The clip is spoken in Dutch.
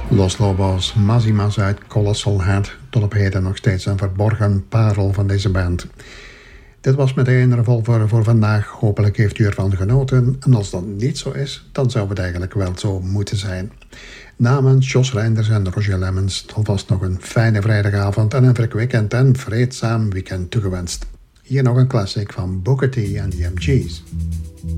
Los Lobos, Mazimas uit Colossal Head, tot op heden nog steeds een verborgen parel van deze band. Dit was meteen Revolver voor vandaag. Hopelijk heeft u ervan genoten. En als dat niet zo is, dan zou het eigenlijk wel zo moeten zijn. Namens Jos Reinders en Roger Lemmens alvast nog een fijne vrijdagavond en een verkwikkend en vreedzaam weekend toegewenst. Hier nog een classic van Booker T en the MG's.